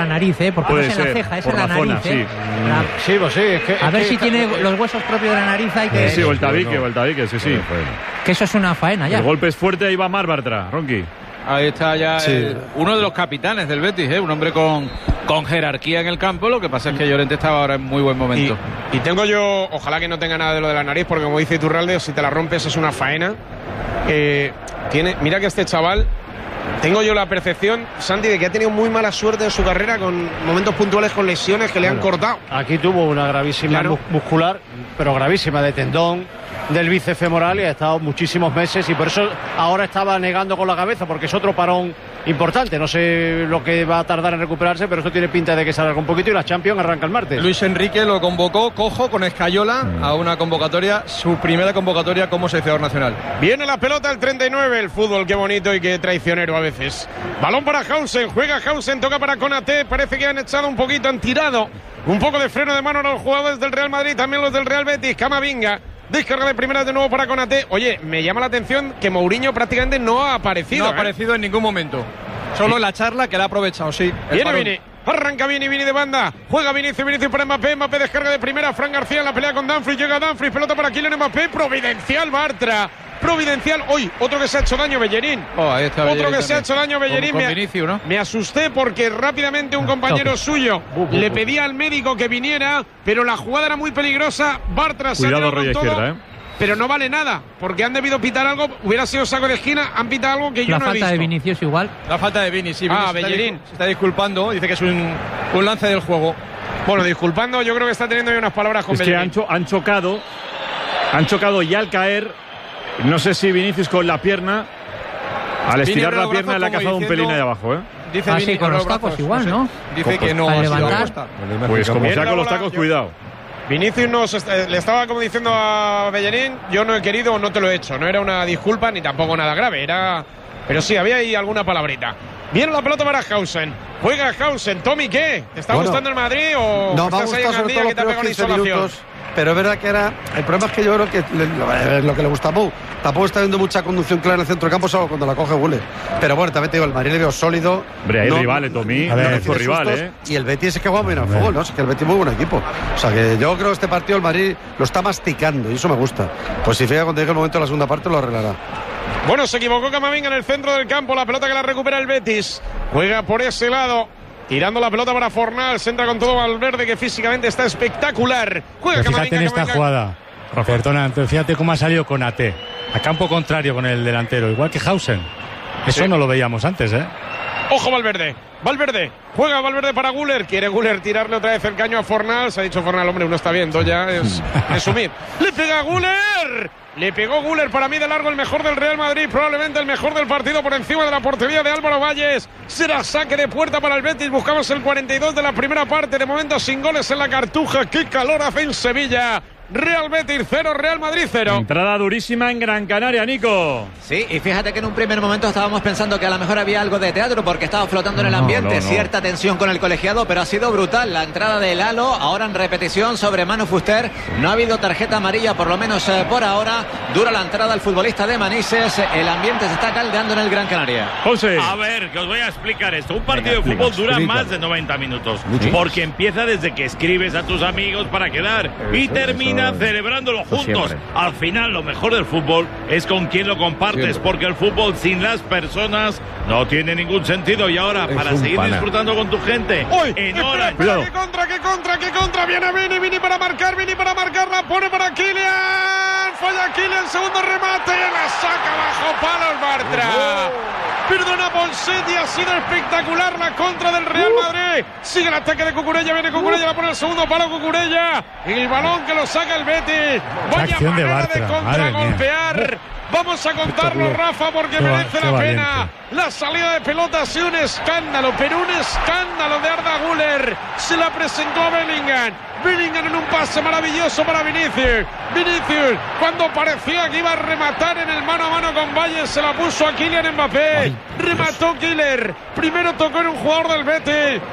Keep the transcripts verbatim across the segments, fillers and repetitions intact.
la nariz, ¿eh? Porque Puede no es en ser, la ceja, es por en la, la nariz, zona, ¿eh? sí. La... Sí, pues sí. Es que, a es ver que, si es tiene que, los huesos propios de la nariz. Hay que... Sí, o el tabique, o el tabique, sí, sí. Que eso es una faena ya. El golpe es fuerte, ahí va Mar Bartra, Ronqui. Ahí está ya Sí. el- uno de los capitanes del Betis, ¿eh? Un hombre con, con jerarquía en el campo. Lo que pasa es que Llorente estaba ahora en muy buen momento. Y, y tengo yo, ojalá que no tenga nada de lo de la nariz, porque como dice Iturralde, si te la rompes es una faena. Eh, tiene, mira que este chaval, tengo yo la percepción, Santi, de que ha tenido muy mala suerte en su carrera con momentos puntuales con lesiones que le han cortado. Aquí tuvo una gravísima Claro. mu- muscular, pero gravísima, de tendón del bíceps femoral, y ha estado muchísimos meses, y por eso ahora estaba negando con la cabeza, porque es otro parón importante. No sé lo que va a tardar en recuperarse, pero esto tiene pinta de que se alarga un poquito, y la Champions arranca el martes. Luis Enrique lo convocó cojo con Escayola a una convocatoria, su primera convocatoria como seleccionador nacional. Viene la pelota el treinta y nueve, el fútbol, qué bonito y qué traicionero a veces. Balón para Hausen, juega Hausen, toca para Konaté, parece que han echado un poquito, han tirado un poco de freno de mano a los jugadores del Real Madrid, también los del Real Betis. Camavinga, descarga de primera de nuevo para Konaté. Oye, me llama la atención que Mourinho prácticamente no ha aparecido. No ha ¿eh? aparecido en ningún momento. Solo en la charla que la ha aprovechado, sí. el Viene parón. Vini, arranca Vini, Vini de banda, juega Vinicius, Vinicius para Mbappé, Mbappé descarga de primera, Fran García en la pelea con Dumfries, llega Dumfries, pelota para Kylian Mbappé, providencial Bartra, providencial, hoy otro que se ha hecho daño, Bellerín, Oh, ahí está otro Bellerín que se ha también. hecho daño, Bellerín, Con, con me, Vinicius, ¿no? me asusté porque rápidamente un compañero suyo le pedía al médico que viniera, pero la jugada era muy peligrosa, Bartra se ha Cuidado, quedado con Roya todo, izquierda, ¿eh? pero no vale nada, porque han debido pitar algo, hubiera sido saco de esquina, han pitado algo que yo La no he falta visto. de Vinicius igual. La falta de Vini, sí. Vini Ah, se está Bellerín. discul- Se está disculpando, dice que es un, un lance del juego. Bueno, disculpando, yo creo que está teniendo ya unas palabras con Es que Bellerín. han, cho- han chocado, han chocado y al caer, no sé si Vinicius con la pierna, al Vini estirar abre la los pierna brazos le ha como cazado un diciendo- pelín ahí abajo, ¿eh? Dice Ah, Vini, sí, con abre los tacos brazos, igual, sé. ¿no? Dice que no Al ha sido levantar. aposta. Pues como Bien sea la con los bola, tacos, yo- cuidado. Vinicius nos est- le estaba como diciendo a Bellerín, yo no he querido o no te lo he hecho, no era una disculpa ni tampoco nada grave, era, pero sí, había ahí alguna palabrita. Viene la pelota para Hausen, juega Hausen, Tommy, ¿qué? ¿Te está Bueno, gustando el Madrid o No, me ha estás ahí en gustado sobre Gandía todo que te ha los pegado primeros una quince insolación? minutos, pero es verdad que era, el problema es que yo creo que le- lo, lo que le gusta a Mou, tampoco está viendo mucha conducción clara en el centro del campo, salvo cuando la coge Guller. Pero bueno, también te digo, el Madrid le veo sólido. Hombre, hay rivales, Tommy, no no recibe nuestro rival, sustos, ¿eh? Y el Betis es que juega bien al fútbol, ¿no? Es que el Betis es muy buen equipo. O sea que yo creo que este partido el Madrid lo está masticando y eso me gusta. Pues si fija cuando llegue el momento de la segunda parte lo arreglará. Bueno, se equivocó Camavinga en el centro del campo, la pelota que la recupera el Betis, juega por ese lado, tirando la pelota para Fornal, se entra con todo Valverde que físicamente está espectacular, juega Pero fíjate Camavinga, en esta Camavinga. jugada, perdona, pero fíjate cómo ha salido con A T, a campo contrario con el delantero, igual que Hausen. Eso Sí. no lo veíamos antes, ¿eh? Ojo Valverde, Valverde, juega Valverde para Guller, quiere Guller tirarle otra vez el caño a Fornal, se ha dicho Fornal, hombre, uno está viendo ya, es resumir. ¡Le pega Guller! Le pegó Guller, para mí de largo el mejor del Real Madrid, probablemente el mejor del partido por encima de la portería de Álvaro Valles. Será saque de puerta para el Betis, buscamos el cuarenta y dos de la primera parte, de momento sin goles en la Cartuja, qué calor hace en Sevilla. Real Betis cero, Real Madrid cero. Entrada durísima en Gran Canaria, Nico. Sí, y fíjate que en un primer momento estábamos pensando que a lo mejor había algo de teatro porque estaba flotando en el No, ambiente, no, no. cierta tensión con el colegiado, pero ha sido brutal la entrada de Lalo, ahora en repetición sobre Manu Fuster, no ha habido tarjeta amarilla por lo menos eh, por ahora, dura la entrada al futbolista de Manises, el ambiente se está caldeando en el Gran Canaria. José. A ver, que os voy a explicar esto. Un partido Venga, de fútbol explica, dura explica. más de noventa minutos. Mucho. Porque empieza desde que escribes a tus amigos para quedar y Eso, termina eso. celebrándolo Eso juntos. siempre. Al final, lo mejor del fútbol es con quien lo compartes, Siempre. porque el fútbol sin las personas no tiene ningún sentido. Y ahora, Es para un seguir pana. disfrutando con tu gente, ¡Uy! en Espera, hora. espera, qué contra, qué contra, qué contra. Viene Vini, Vini para marcar, Vini para marcar, la pone para Kylian. Falla Kylian, segundo remate, la saca bajo palos Bartra. Perdona Bonsetti, ha sido espectacular la contra del Real Madrid. Sigue el ataque de Cucurella, viene Cucurella, la pone el segundo palo Cucurella. El balón que lo saca el Betis. Vaya acción de manera de Bartra, madre mía. contragolpear. Vamos a contarlo, Rafa, porque Qué va- merece qué la valiente. pena. La salida de pelota ha sido un escándalo, pero un escándalo de Arda Güler. Se la presentó a Bellingham. Bellingham en un pase maravilloso para Vinicius. Vinicius, cuando parecía que iba a rematar en el mano a mano con Valle, se la puso a Kylian Mbappé. Remató Killer. Primero tocó en un jugador del Betis. En el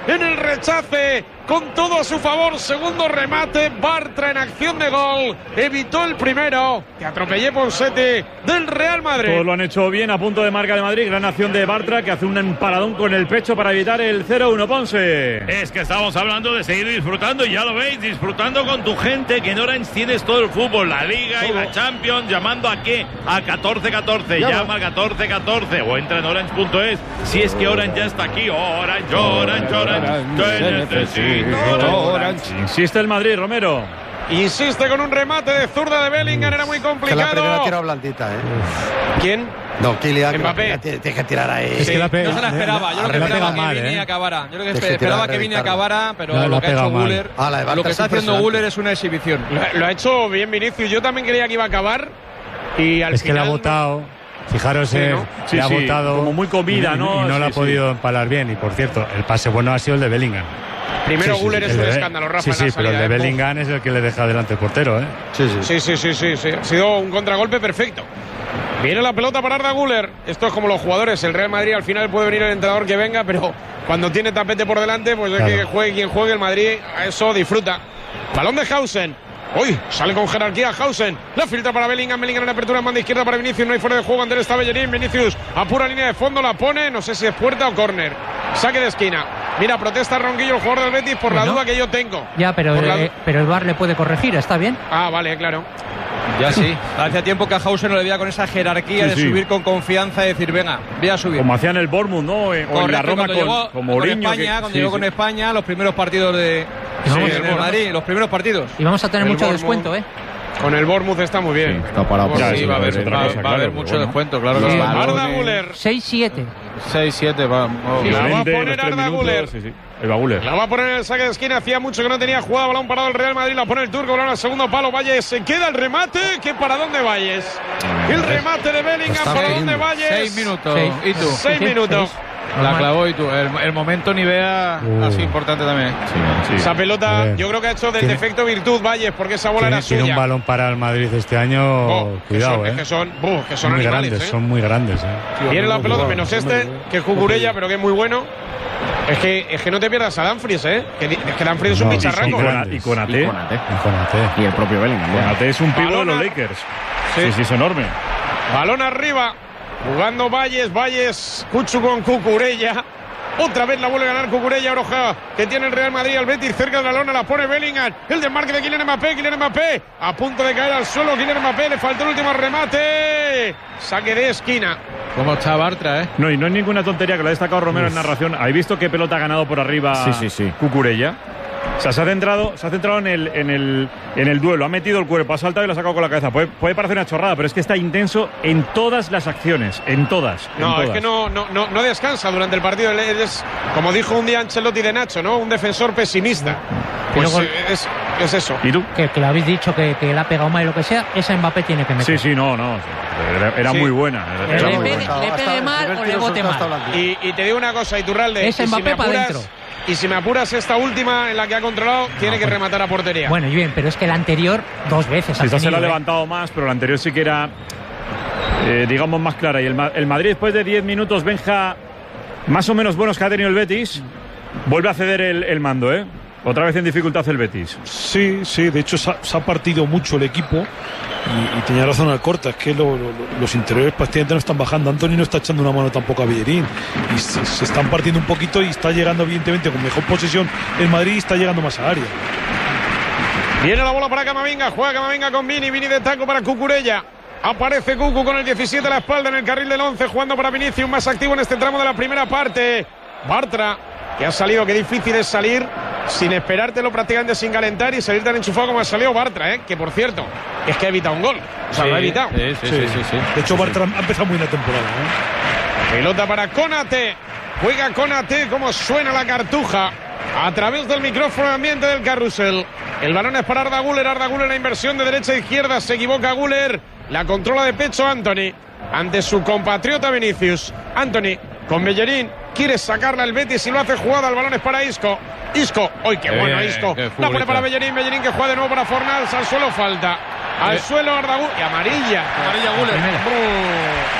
rechace con todo a su favor. Segundo remate, Bartra en acción de gol. Evitó el primero. Te atropellé, Ponsete, del Real Madrid. Todos lo han hecho bien, a punto de marca de Madrid. Gran acción de Bartra, que hace un empaladón con el pecho para evitar el cero uno, Ponce. Es que estamos hablando de seguir disfrutando y ya lo veis, disfrutando con tu gente, que en Orange tienes todo el fútbol, la Liga y la Champions, llamando a qué, a catorce catorce, llama al catorce catorce o entra en orange punto es, si es que Orange ya está aquí. Orange, Orange, Orange, te necesito, Orange. Insiste el Madrid, Romero. Insiste con un remate de zurda de Bellingham, era muy Que la complicado. primera ha tirado blandita, ¿eh? ¿Quién? No, Kylian. Mbappé. Tienes que tirar ahí. Es que la pe- No se la esperaba. Yo la- lo que la esperaba pega que mal, Vini ¿eh? acabara. Yo lo que Tienes que esper- esperaba tirar, que Vini reventarla. acabara, pero No, la lo ha que ha hecho pegado mal. Guller, Ah, la de Bartra lo que es está haciendo impresionante. Guller es una exhibición. Lo, lo ha hecho bien Vinicius. Yo también creía que iba a acabar. Y al Es que le final ha botado. Fijaros, Sí, eh, ¿no? Sí, le ha sí, botado. como muy comida, y- ¿no? Y no Sí, la ha sí. podido empalar bien. Y por cierto, el pase bueno ha sido el de Bellingham. Primero Sí, sí, Guller sí, es el un de- escándalo, Rafa. Sí, en sí, la pero el salida, de ¿eh? Bellingham es el que le deja delante el portero, ¿eh? Sí, sí. Sí, sí, sí, sí, sí. Ha sido un contragolpe perfecto. Viene la pelota para Arda Güler. Esto es como los jugadores. El Real Madrid al final puede venir el entrenador que venga, pero cuando tiene tapete por delante, pues Claro. es que juegue quien juegue. El Madrid a eso disfruta. Balón de Hausen. Uy, sale con jerarquía Hausen. La filtra para Bellingham. Bellingham en la apertura en banda izquierda para Vinicius. No hay fuera de juego. Andrés está Bellerín. Vinicius a pura línea de fondo la pone. No sé si es puerta o córner. Saque de esquina. Mira, protesta Ronquillo, el jugador del Betis, por la Bueno. duda que yo tengo. Ya, pero, Por la du- eh, pero el V A R le puede corregir, ¿está bien? Ah, vale, claro. Ya sí. Hacía tiempo que a Hausen no le veía con esa jerarquía Sí, de sí. subir con confianza y decir, venga, voy a subir. Como hacían el Bournemouth, ¿no? Eh, O en la Correcto, Roma cuando con, llegó con con Mourinho. España, que- cuando sí, llegó sí. con España, los primeros partidos de Sí, en el el Bournemouth. Madrid, los primeros partidos. Y vamos a tener El mucho Bournemouth. descuento, ¿eh? Con el Bournemouth está muy bien. Está parado. Ya, Sí, eso va a haber, es otra va, cosa, va a claro, haber pero mucho bueno. descuento, claro que Sí. sí. Arda Güler. seis siete. seis siete, va. oh, Sí, la va a Clemente, poner los tres Arda minutos, Güler. sí, sí. El va Güler. La va a poner en el saque de esquina. Hacía mucho que no tenía jugada. Balón parado el Real Madrid. La pone el turco. Balón al segundo palo. Valles se queda el remate. ¿Qué para dónde Valles? El remate de Bellingham. Está ¿Para bien. dónde Valles? Seis minutos. Seis. ¿Y tú? Seis Sí, minutos. seis. La Normal. clavó y tú. El, el momento Nivea Uh. ha sido importante también. Sí. Esa A pelota ver. yo creo que ha hecho del Tiene- defecto virtud Valles, porque esa bola Tiene, era tiene suya. un balón para el Madrid este año. Oh, que Cuidado, son, ¿eh? es que son, buh, que son muy animales, grandes, ¿eh? son muy grandes, ¿eh? Viene la pelota, menos este, que es Cucurella, pero que es muy bueno. Es que, es que no te pierdas a Dumfries, ¿eh? Que, di- es que Dumfries es un No, Y bicharraco. con, grandes. y con Ate. Y Konate. Y el propio Bellingham. ya. Konate es un pivo de Balona. los Lakers. Sí, sí, es enorme. Balón arriba. Jugando Valles, Valles, Cuchu con Cucurella. Otra vez la vuelve a ganar Cucurella, Oroja, que tiene el Real Madrid al Betis cerca de la lona, la pone Bellingham. El desmarque de Kylian Mbappé, Kylian Mbappé a punto de caer al suelo. Kylian Mbappé, le faltó el último remate. Saque de esquina. ¿Cómo está Bartra, eh? No, y no es ninguna tontería, que lo ha destacado Romero en narración. ¿Habéis visto qué pelota ha ganado por arriba Sí, sí, sí. Cucurella? O sea, se ha centrado, se ha centrado en, el, en, el, en el duelo, ha metido el cuerpo, ha saltado y lo ha sacado con la cabeza. Puede, puede parecer una chorrada, pero es que está intenso en todas las acciones, en todas. en No, es todas. que no, no, no, no descansa durante el partido. Es, como dijo un día Ancelotti de Nacho, ¿no? Un defensor pesimista. Pues luego- eh, es, es eso. ¿Y tú? Que, que le habéis dicho que, que le ha pegado mal y lo que sea, esa Mbappé tiene que meter. Sí, sí, no, no. Era, era Sí. muy buena. Le Era pegue- muy le buena. pegue Hasta el mal primer o le tiro bote soltado está mal. blandito. Y, y te digo una cosa, Iturralde. Ese y si Mbappé me pa' apuras- dentro. Y si me apuras esta última en la que ha controlado, tiene que bueno. rematar a portería. Bueno, y bien, pero es que la anterior dos veces ha Esta se la ha tenido, ¿eh? levantado más, pero la anterior sí que era, eh, digamos, más clara. Y el, Ma- el Madrid, después de diez minutos, Benja, más o menos buenos que ha tenido el Betis, vuelve a ceder el, el mando, ¿eh? Otra vez en dificultad el Betis. Sí, sí, de hecho se ha, se ha partido mucho el equipo y, y tenía razón Alcorta, es que lo- lo- los interiores prácticamente no están bajando. Anthony no está echando una mano tampoco a Bellerín y se, se están partiendo un poquito y está llegando evidentemente con mejor posesión el Madrid y está llegando más a área. Viene la bola para Camavinga, juega Camavinga con Vini, Vini de taco para Cucurella. Aparece Cucu con el diecisiete a la espalda en el carril del once, jugando para Vinicius, más activo en este tramo de la primera parte. Bartra, que ha salido, qué difícil es salir sin esperártelo, prácticamente sin calentar y salir tan enchufado como ha salido Bartra, ¿eh? Que por cierto, es que ha evitado un gol. O sea, lo ha evitado. Sí, sí, sí, sí, sí. De hecho, Bartra ha empezado muy bien la temporada, ¿eh? Pelota para Konate. Juega Konate, como suena la cartuja. A través del micrófono de ambiente del carrusel. El balón es para Arda Güler. Arda Güler, la inversión de derecha a izquierda. Se equivoca Güler. La controla de pecho Anthony. Ante su compatriota Vinicius. Anthony con Bellerín. Quiere sacarla el Betis y lo hace jugada. El balón es para Isco. Isco. ¡Ay, qué, Qué bueno bien, Isco! qué La pone futbolista. para Bellerín. Bellerín que juega de nuevo para Fornals. Al suelo falta. Al Eh. suelo Arda Güler. Y amarilla. Amarilla Güler. Brrr.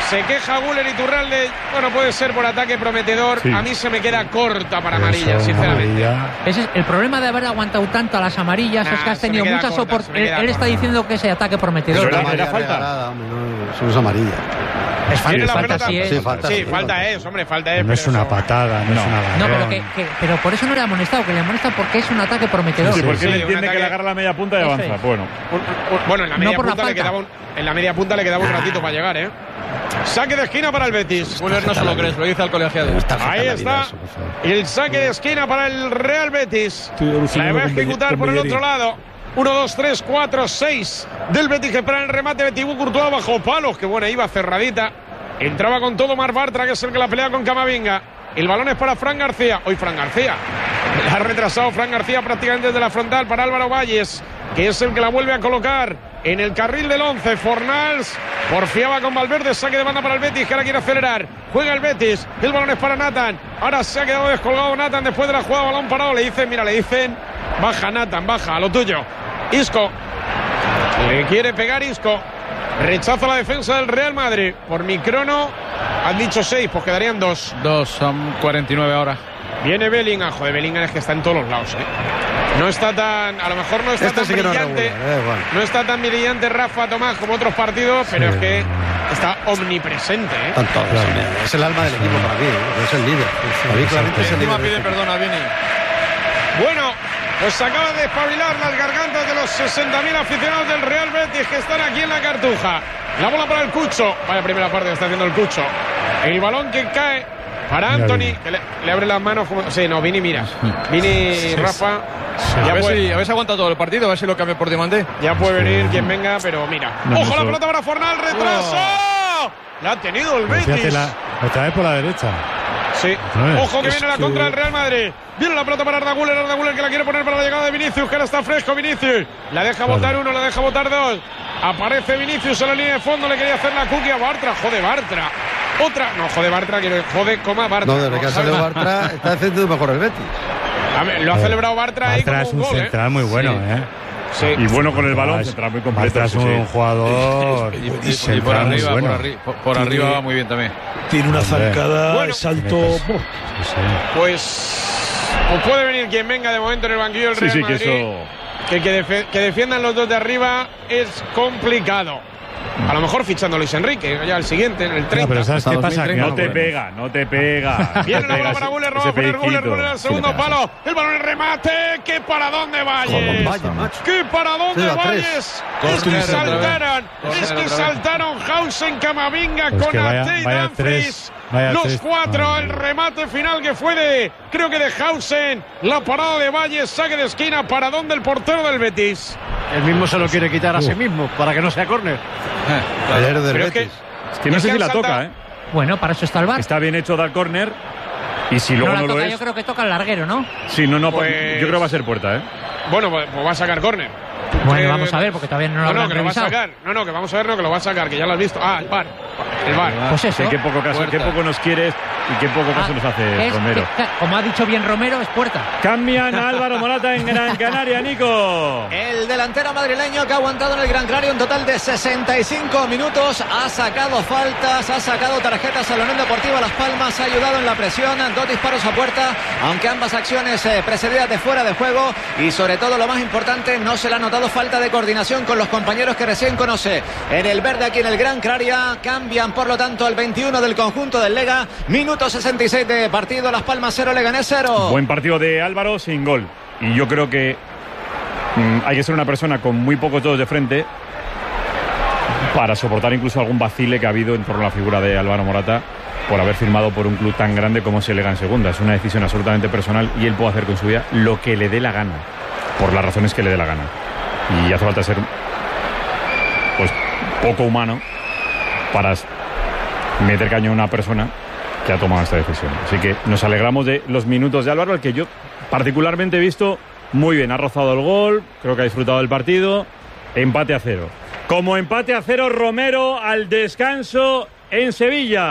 Se queja Güler y Turralde. Bueno, puede ser por ataque prometedor. Sí. A mí se me queda corta para Eso, amarilla, sinceramente. amarilla. Ese es el problema de haber aguantado tanto a las amarillas, Nah, es que has se me tenido queda muchas corta, oportunidades. se me Él, queda él está corta. diciendo que ese ataque prometedor. Pero era- Amarilla era falta. regalada, hombre, no, eso no es amarilla. Es falta, Sí, la falta, pelota. sí, Sí, falta. Sí, sí, falta es, hombre, falta es. No es pero una eso- patada, no, es un agarrón. No, pero, que, que- pero por eso no le ha amonestado, que le amonesta porque es un ataque prometedor. Sí, porque sí, él un entiende ataque- que le agarra la media punta y Eso avanza. es. Bueno, Un- un- Bueno, en la No media por la punta le falta. quedaba un, en la media punta le quedaba un ratito para llegar, ¿eh? Saque de esquina para el Betis. Güler no se lo crees, lo dice al colegiado. Ahí está el saque de esquina para el Real Betis. Estoy La alucinando va a con Belle- ejecutar con por el Bellerín. otro lado. uno, dos, tres, cuatro, seis del Betis que espera el remate. Betibú Courtois bajo palos. Que buena iba, cerradita. Entraba con todo Mar Bartra, que es el que la pelea con Camavinga. El balón es para Fran García. Hoy Fran García. La ha retrasado Fran García prácticamente desde la frontal para Álvaro Valles, que es el que la vuelve a colocar en el carril del once. Fornals porfiaba con Valverde, saque de banda para el Betis, que ahora quiere acelerar. Juega el Betis, el balón es para Nathan. Ahora se ha quedado descolgado Nathan después de la jugada, balón parado. Le dicen, mira, le dicen, baja Nathan, baja, a lo tuyo. Isco, le quiere pegar Isco. Rechaza la defensa del Real Madrid. Por mi crono, han dicho seis, pues quedarían dos. Dos, son cuarenta y nueve ahora. Viene Bellingham, joder, Bellingham es que está en todos los lados, ¿eh? No está tan, a lo mejor no está Este tan sí que no brillante, regula, eh, bueno. no está tan brillante Rafa Tomás como otros partidos, pero es que está omnipresente, ¿eh? Están todos, hombre. Es el alma del equipo para mí, ¿eh? Es el líder. Para mí claramente es el Encima líder. pide perdón a Vini. Bueno, pues acaba de espabilar las gargantas de los sesenta mil aficionados del Real Betis que están aquí en la Cartuja. La bola para el Cucho. Vaya primera parte que está haciendo el Cucho. El balón que cae para Mira, Anthony, Vini. que le, le abre las manos como... Sí, no, Vini, mira. Vini, Rafa... A Ya ver, puede, si, a ver si aguanta todo el partido, a ver si lo cambia por diamante. ya puede venir quien venga, pero mira. No, ¡Ojo no, la no. pelota para Fornal! ¡Retraso! La ha tenido el Pero fíjate, Betis. la, otra vez por la derecha. Sí. Otra vez. Ojo que Es viene la que- contra del Real Madrid. Viene la pelota para Arda Güler. Arda Güler que la quiere poner para la llegada de Vinicius, que ahora está fresco Vinicius. La deja Claro. botar uno, la deja botar dos. Aparece Vinicius en la línea de fondo. Le quería hacer la cookie a Bartra. Jode Bartra. Otra. No, jode Bartra. Quiero jode, coma Bartra. No, desde que ha salido Bartra está haciendo mejor el Betis. A ver, lo ha celebrado Bartra ahí Bartra como es un un gol, central ¿eh? muy bueno, Sí. ¿eh? Sí. y bueno con el balón, Bartra central muy completo. es sí, un sí. jugador Es- es Y, buenísimo. y por central muy arriba, bueno. por, arri- por, por Tiene- arriba va muy bien también. Tiene una Hombre. zancada, Bueno. salto. Tiene ¡buah! Sí, sí. Pues. O puede venir quien venga de momento en el banquillo del Sí, Real sí, que Madrid. eso... Que, que, defe- que defiendan los dos de arriba es complicado. A lo mejor fichando a Luis Enrique, ya el siguiente, en el No, treinta. pero ¿sabes qué Hasta pasa? dos mil Que No no, te bueno. pega, no te pega. no Viene te la bola pega para ese- Güler, ese va a poner Güler, pellizquito. Güler al segundo Sí, le palo. El balón en remate. ¡Qué paradón de Valles! Vaya, macho. ¡Qué paradón Sí, de a tres. Valles! Es Córner que otra vez. saltaron, Córner es que otra vez. saltaron Hausen, Camavinga, Pues que vaya- Konaté y vaya Dumfries. tres, vaya Los tres. cuatro, Ay. el remate final que fue de, creo que de Hausen. La parada de Valles, saque de esquina, paradón del portero del Betis. El mismo se lo quiere quitar a sí mismo para que no sea córner. Ayer del Pero es que, Betis. Es que no Es sé que si la han saltado- toca, ¿eh? Bueno, para eso está el bar. Está bien hecho dar córner. Y si luego no no, la lo toca, es. yo creo que toca el larguero, ¿no? Sí, no, no, Pues- yo creo que va a ser puerta, ¿eh? bueno, pues, pues va a sacar córner. Bueno, Eh, vamos a ver, porque todavía no lo No, no, habrán que lo va a revisado. sacar. No, no, que vamos a ver, no, que lo va a sacar, que ya lo has visto. Ah, el bar. El bar. Pues eso. Sí, qué poco caso, Puerta. qué poco nos quieres y qué poco caso Ah, nos hace es Romero. que, como ha dicho bien Romero, es puerta. Cambian a Álvaro Morata en Gran Canaria, Nico. El delantero madrileño que ha aguantado en el Gran Canaria un total de sesenta y cinco minutos, ha sacado faltas, ha sacado tarjetas a la Unión Deportiva Las Palmas, ha ayudado en la presión, dos disparos a puerta, aunque ambas acciones eh, precedidas de fuera de juego, y sobre todo lo más importante, no se le ha notado falta de coordinación con los compañeros que recién conoce. En el verde aquí en el Gran Canaria cambian por lo tanto el veintiuno del conjunto del Lega, minuto sesenta y seis de partido, Las Palmas cero, Leganés cero. Buen partido de Álvaro sin gol. Y yo creo que mm, hay que ser una persona con muy pocos dedos de frente para soportar incluso algún vacile que ha habido en torno a la figura de Álvaro Morata por haber firmado por un club tan grande como es el Lega en segunda. Es una decisión absolutamente personal y él puede hacer con su vida lo que le dé la gana, por las razones que le dé la gana. Y hace falta ser pues poco humano para meter caño a una persona que ha tomado esta decisión. Así que nos alegramos de los minutos de Álvaro, al que yo particularmente he visto muy bien. Ha rozado el gol, creo que ha disfrutado del partido. Empate a cero. Como empate a cero, Romero al descanso en Sevilla.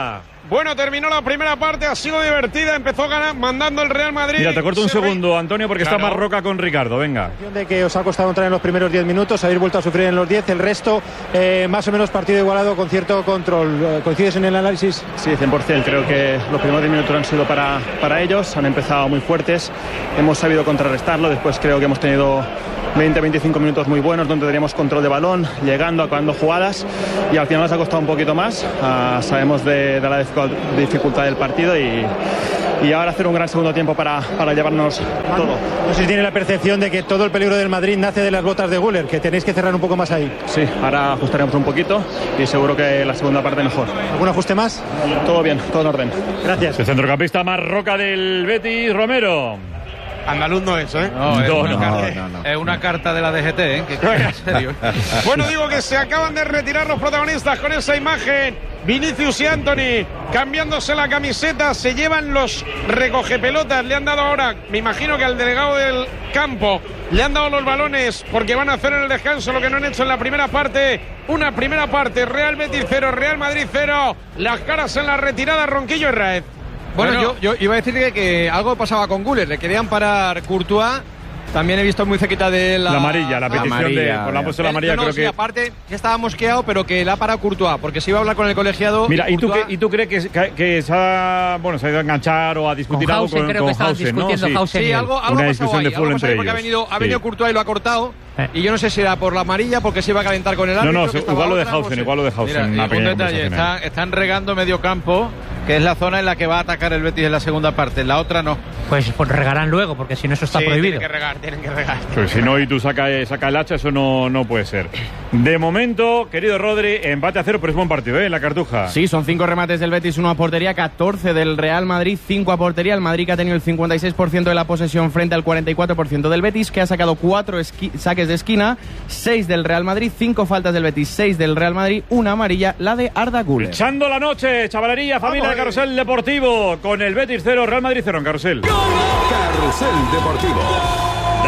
Bueno, terminó la primera parte, ha sido divertida, empezó ganar, mandando el Real Madrid. Mira, te corto un Se segundo, Antonio, porque Claro. está Marroca con Ricardo, venga. De que os ha costado entrar en los primeros diez minutos, habéis vuelto a sufrir en los diez, el resto eh, más o menos partido igualado con cierto control. ¿Coincides en el análisis? Sí, cien por ciento. Creo que los primeros diez minutos han sido para, para ellos, han empezado muy fuertes, hemos sabido contrarrestarlo, después creo que hemos tenido veinte a veinticinco minutos muy buenos donde teníamos control de balón, llegando, acabando jugadas y al final nos ha costado un poquito más. Uh, sabemos de, de la dificultad del partido y, y ahora hacer un gran segundo tiempo para, para llevarnos todo. No sé si tiene la percepción de que todo el peligro del Madrid nace de las botas de Güler, que tenéis que cerrar un poco más ahí. Sí, ahora ajustaremos un poquito y seguro que la segunda parte mejor. ¿Algún ajuste más? Todo bien, todo en orden. Gracias. El centrocampista Marroca del Betis, Romero. Andaluz no es, ¿eh? No, es, No, una no, carta, no, no. es una carta de la D G T, ¿eh? Que, que- en serio. Bueno, digo que se acaban de retirar los protagonistas con esa imagen. Vinicius y Anthony cambiándose la camiseta, se llevan los recogepelotas. Le han dado ahora, me imagino que al delegado del campo, le han dado los balones porque van a hacer en el descanso lo que no han hecho en la primera parte. Una primera parte, Real Betis cero, Real Madrid cero. Las caras en la retirada, Ronquillo y Raez. Bueno, yo, yo iba a decir que, que algo pasaba con Güler, le querían parar Courtois. También he visto muy cerquita de la... La amarilla, la petición amarilla, de... Pues la han puesto la amarilla, no, no, creo sí, que... aparte, que estaba mosqueado, pero que la ha parado Courtois, porque se iba a hablar con el colegiado... Mira, ¿y tú, Courtois- qué- ¿y tú crees que, que, que se, ha, bueno, se ha ido a enganchar o a discutir Con algo Hausen, con, creo con que estaban Hausen, ¿no? discutiendo Sí. Hausen Sí, algo, algo Una ha pasado discusión ahí, de algo fútbol ha pasado ahí entre porque ha ellos. venido, ha Sí. venido Courtois y lo ha cortado. Eh. Y yo no sé si era por la amarilla, porque se iba a calentar con el No, árbitro. no, que se- estaba igual lo de otra, no Hausen, sé. igual lo de Hausen. Mira, y una un pequeña detalle, conversación ahí. están, están regando medio campo, que es la zona en la que va a atacar el Betis en la segunda parte. En la otra no. Pues, pues regarán luego, porque si no eso está Sí, prohibido. tienen que regar, tienen que regar. Pues si no, y tú saca, saca el hacha, eso no, no puede ser. De momento, querido Rodri, empate a cero, pero es buen partido, ¿eh? En la Cartuja. Sí, son cinco remates del Betis, uno a portería, catorce del Real Madrid, cinco a portería. El Madrid que ha tenido el cincuenta y seis por ciento de la posesión frente al cuarenta y cuatro por ciento del Betis, que ha sacado cuatro esqui- saques de esquina, seis del Real Madrid, cinco faltas del Betis, seis del Real Madrid, una amarilla, la de Arda Güler. Echando la noche, chavalería, familia de Carrusel Deportivo, con el Betis cero, Real Madrid cero en Carrusel. Carrusel Deportivo.